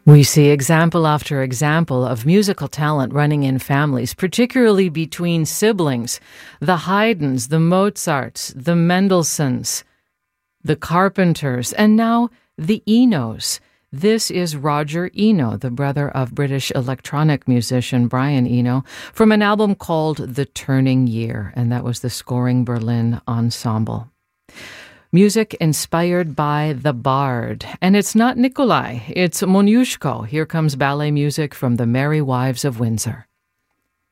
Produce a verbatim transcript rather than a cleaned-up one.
We see example after example of musical talent running in families, particularly between siblings. The Haydns, the Mozarts, the Mendelssohns, the Carpenters, and now the Enos. This is Roger Eno, the brother of British electronic musician Brian Eno, from an album called The Turning Year, and that was the Scoring Berlin Ensemble. Music inspired by The Bard. And it's not Nikolai, it's Moniuszko. Here comes ballet music from the Merry Wives of Windsor.